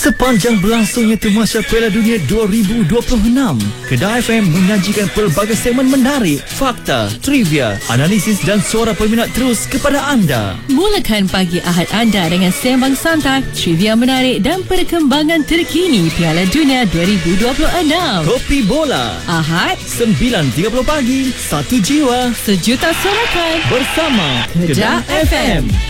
Sepanjang berlangsungnya Tamasya Piala Dunia 2026, Kedah FM menyajikan pelbagai segmen menarik, fakta, trivia, analisis dan suara peminat terus kepada anda. Mulakan pagi Ahad anda dengan sembang santai, trivia menarik dan perkembangan terkini Piala Dunia 2026. Kopi Bola Ahad 9.30 pagi, satu jiwa sejuta sorakan bersama Kedah FM.